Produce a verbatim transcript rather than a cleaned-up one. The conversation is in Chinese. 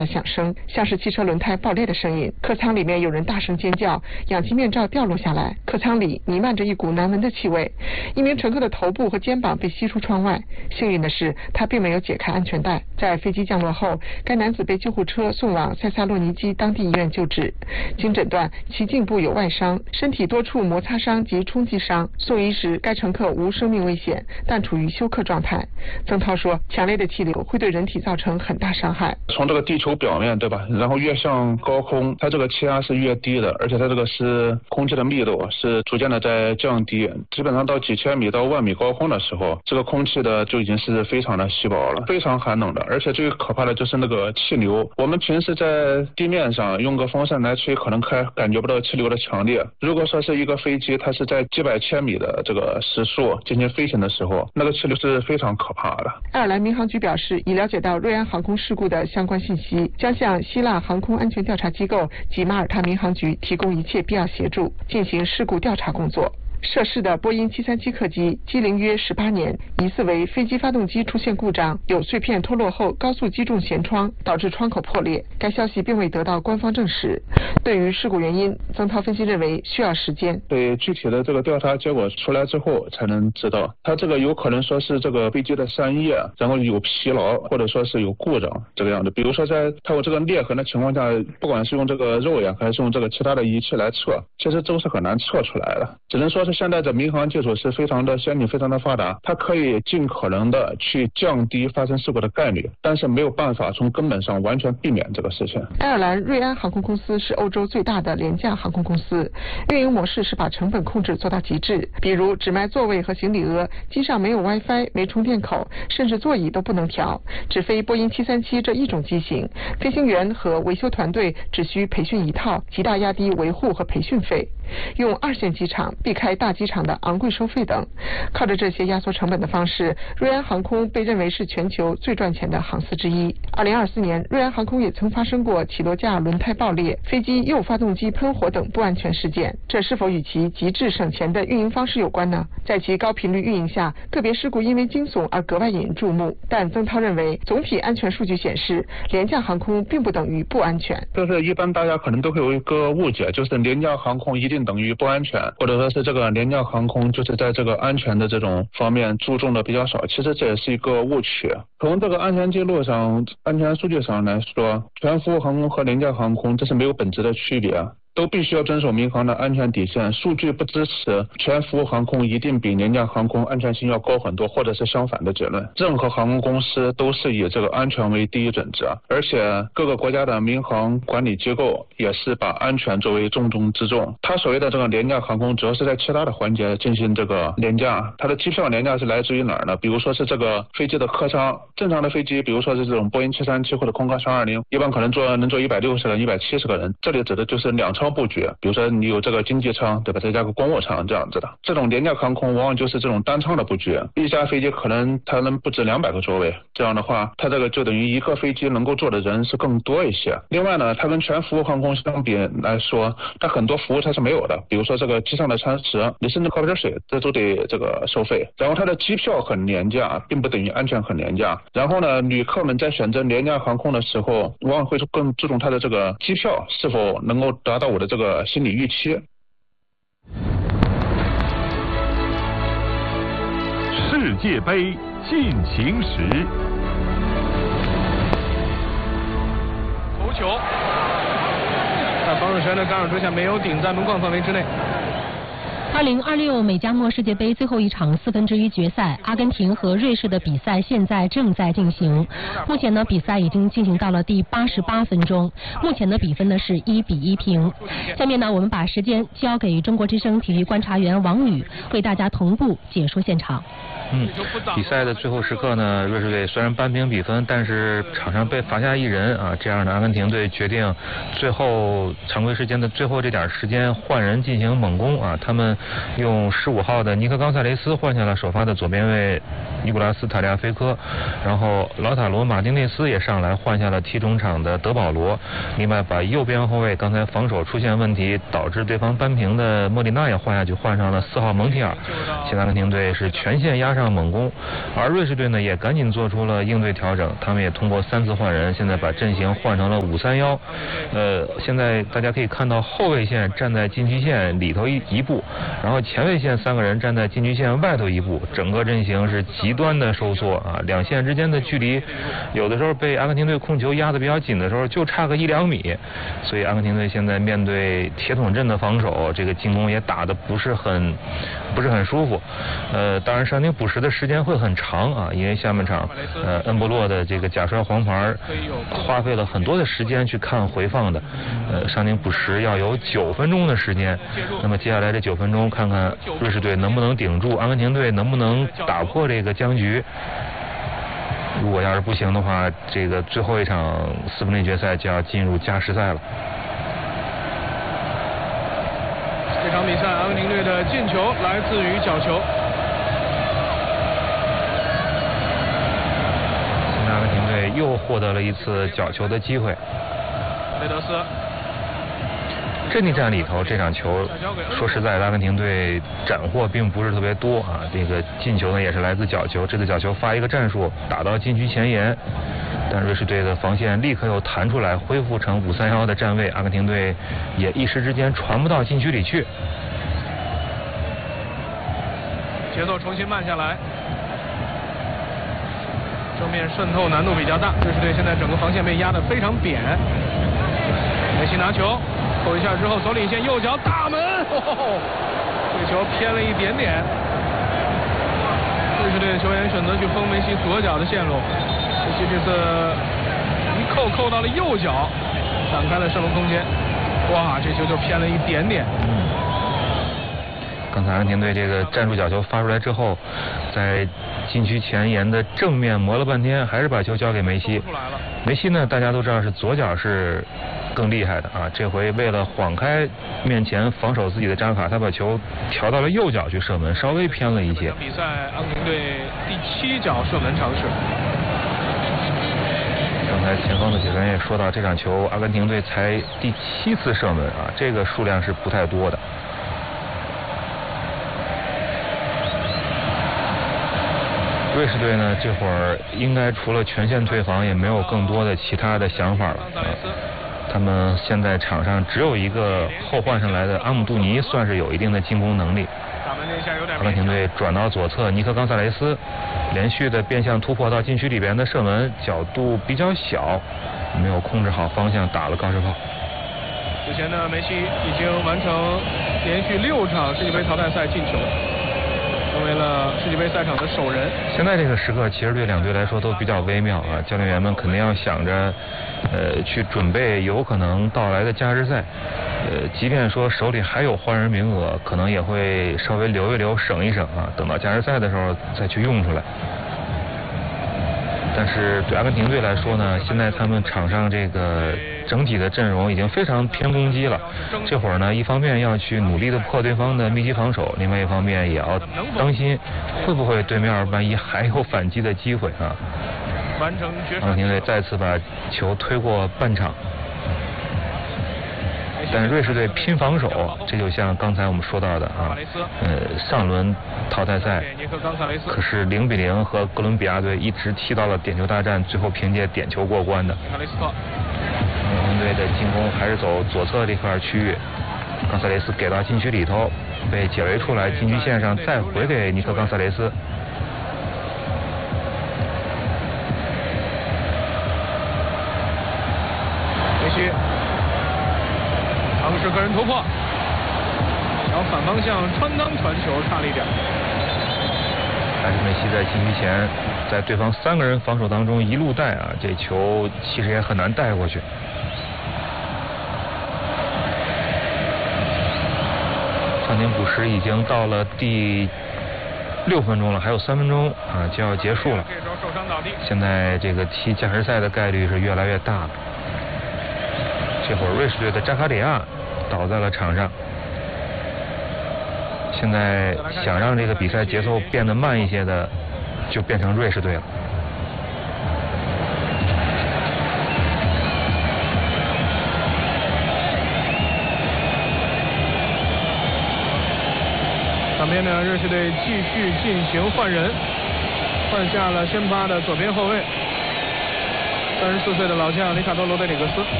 响声，像是汽车轮胎爆裂的声音。客舱里面有人大声尖叫，氧气面罩掉落下来，客舱里弥漫着一股难闻的气味。一名乘客的头部和肩膀被吸出窗外，幸运的是他并没有解开安全带。在飞机降落后，该男子被救护车送往塞萨洛尼基当地医院救治，经诊断其颈部有外伤，身体多处摩擦伤及冲击伤。送医时该乘客无生命危险，但处于休克状态。曾涛说，强烈的气流会对人体造成很大伤害。 从这个地球表面，对吧，然后越向高空，它这个气压是越低的，而且它这个是空气的密度是逐渐的在降低，基本上到几千米到万米高空的时候，这个空气的就已经是非常的稀薄了，非常寒冷的。而且最可怕的就是那个气流，我们平时在地面上用个风扇来吹，可能开感觉不到气流的强烈。如果说是一个飞机，它是在几百千米的这个时速进行飞行的时候，那个气流是非常可怕的。 爱尔兰民航局表示，已了解到瑞安航空事故的相关信息，将向希腊航空安全调查机构及马耳他民航局提供一切必要协助，进行事故调查工作。涉事的波音七三七客机机龄约十八年，疑似为飞机发动机出现故障，有碎片脱落后高速击中舷窗，导致窗口破裂。该消息并未得到官方证实。对于事故原因，曾涛分析认为需要时间。 对具体的这个调查结果出来之后才能知道，它这个有可能说是这个飞机的扇叶，然后有疲劳或者说是有故障这个样子。比如说在它有这个裂痕的情况下，不管是用这个肉眼还是用这个其他的仪器来测，其实都是很难测出来的。只能说是现在的民航技术是非常的先进，非常的发达，它可以尽可能的去降低发生事故的概率，但是没有办法从根本上完全避免这个事情。 爱尔兰瑞安航空公司是欧洲最大的廉价航空公司，运营模式是把成本控制做到极致，比如只卖座位和行李额，机上没有 WiFi， 没充电口，甚至座椅都不能调，只飞波音七三七这一种机型，飞行员和维修团队只需培训一套，极大压低维护和培训费。用二线机场避开大机场的昂贵收费等，靠着这些压缩成本的方式，瑞安航空被认为是全球最赚钱的航司之一。二零二四年，瑞安航空也曾发生过起落架轮胎爆裂、飞机右发动机喷火等不安全事件，这是否与其极致省钱的运营方式有关呢？在其高频率运营下，个别事故因为惊悚而格外引人注目。但曾涛认为，总体安全数据显示，廉价航空并不等于不安全。 就是一般大家可能都会有一个误解，就是廉价航空一定等于不安全，或者说是这个廉价航空就是在这个安全的这种方面注重的比较少，其实这也是一个误区。从这个安全记录上、安全数据上来说，全服务航空和廉价航空这是没有本质的区别，都必须要遵守民航的安全底线。数据不支持全服务航空一定比廉价航空安全性要高很多，或者是相反的结论。任何航空公司都是以这个安全为第一准则，而且各个国家的民航管理机构也是把安全作为重中之重。它所谓的这个廉价航空主要是在其他的环节进行这个廉价，它的机票廉价是来自于哪儿呢？比如说是这个飞机的客舱，正常的飞机比如说是这种波音七三七或者空客三二零，一般可能坐能坐一百六十个人、一百七十个人，这里指的就是两舱布局，比如说你有这个经济舱，对吧，再加个公务舱这样子的。这种廉价航空往往就是这种单舱的布局，一架飞机可能它能不止两百个座位，这样的话它这个就等于一个飞机能够坐的人是更多一些。另外呢，它跟全服务航空相比来说，它很多服务它是没有的，比如说这个机上的餐食，你甚至喝瓶水这都得这个收费。然后它的机票很廉价，并不等于安全很廉价。然后呢，旅客们在选择廉价航空的时候，往往会更注重它的这个机票是否能够达到我的这个心理预期。 世界杯进行时， 头球在防守圈的干扰之下没有顶在门框范围之内。 二零二六美加墨世界杯最后一场四分之一决赛，阿根廷和瑞士的比赛现在正在进行。目前呢，比赛已经进行到了第八十八分钟，目前的比分呢是一比一平。下面呢，我们把时间交给中国之声体育观察员王宇，为大家同步解说现场。 嗯，比赛的最后时刻呢，瑞士队虽然扳平比分，但是场上被罚下一人啊，这样的阿根廷队决定最后常规时间的最后这点时间换人进行猛攻啊，他们用十五号的尼克冈萨雷斯换下了首发的左边卫尼古拉斯塔利亚菲科，然后劳塔罗马丁内斯也上来换下了踢中场的德保罗，另外把右边后卫刚才防守出现问题导致对方扳平的莫里纳也换下去，换上了四号蒙提尔。现在阿根廷队是全线压上猛攻，而瑞士队呢也赶紧做出了应对调整，他们也通过三次换人，现在把阵型换成了五三幺。呃，现在大家可以看到后卫线站在禁区线里头一一步，然后前卫线三个人站在禁区线外头一步，整个阵型是极端的收缩啊，两线之间的距离有的时候被阿根廷队控球压得比较紧的时候就差个一两米，所以阿根廷队现在面对铁桶阵的防守，这个进攻也打得不是很不是很舒服。呃，当然伤停补时的时间会很长啊，因为下半场呃恩波洛的这个假摔黄牌花费了很多的时间去看回放的，呃伤停补时要有九分钟的时间，那么接下来这九分钟看看瑞士队能不能顶住，阿根廷队能不能打破这个僵局。如果要是不行的话，这个最后一场四分之一决赛就要进入加时赛了。 这场比赛阿根廷队的进球来自于角球。 现在阿根廷队又获得了一次角球的机会。 雷德斯。 阵地战里头这场球说实在的，阿根廷队斩获并不是特别多啊，这个进球呢也是来自角球，这次角球发一个战术打到禁区前沿，但瑞士队的防线立刻又弹出来恢复成五三幺的站位，阿根廷队也一时之间传不到禁区里去。 节奏重新慢下来，正面渗透难度比较大，瑞士队现在整个防线被压得非常扁。梅西拿球扣一下之后走领线，右脚大门，哦，这球偏了一点点。瑞士队的球员选择去封梅西左脚的线路，梅西这次一扣扣到了右脚，展开了射门空间。哇，这球就偏了一点点。 刚才阿根廷队这个战术角球发出来之后，在禁区前沿的正面磨了半天，还是把球交给梅西。梅西呢，大家都知道是左脚是更厉害的啊，这回为了晃开面前防守自己的扎卡，他把球调到了右脚去射门，稍微偏了一些。 比赛阿根廷队第七脚射门尝试。 刚才前方的解说员也说到，这场球阿根廷队才第七次射门啊，这个数量是不太多的。瑞士队呢，这会儿应该除了全线退防，也没有更多的其他的想法了。啊、他们现在场上只有一个后换上来的阿姆杜尼，算是有一定的进攻能力。阿根廷队转到左侧，尼克冈萨雷斯连续的变向突破到禁区里边的射门，角度比较小，没有控制好方向，打了高射炮。 之前呢，梅西已经完成连续六场世界杯淘汰赛进球，成为了世界杯赛场的首人。 现在这个时刻其实对两队来说都比较微妙啊，教练员们肯定要想着呃去准备有可能到来的加时赛，呃即便说手里还有换人名额，可能也会稍微留一留省一省啊，等到加时赛的时候再去用出来。但是对阿根廷队来说呢，现在他们场上这个整体的阵容已经非常偏攻击了，这会儿呢一方面要去努力的破对方的密集防守，另外一方面也要当心会不会对面万一还有反击的机会啊。阿根廷队再次把球推过半场，但瑞士队拼防守，这就像刚才我们说到的啊，呃，上轮淘汰赛，可是零比零和哥伦比亚队一直踢到了点球大战，最后凭借点球过关的。阿根廷队的进攻还是走左侧这块区域，冈萨雷斯给到禁区里头，被解围出来，禁区线上再回给尼克冈萨雷斯。 梅西尝试个人突破，然后反方向穿裆传球差了一点。 还是梅西在禁区前，在对方三个人防守当中一路带啊，这球其实也很难带过去。伤停补时已经到了第六分钟了，还有三分钟啊就要结束了。现在这个踢加时赛的概率是越来越大了。这会儿瑞士队的扎卡里亚倒在了场上， 现在想让这个比赛节奏变得慢一些的，就变成瑞士队了。 场边呢，瑞士队继续进行换人，换下了先发的左边后卫，三十四岁的老将里卡多·罗德里格斯。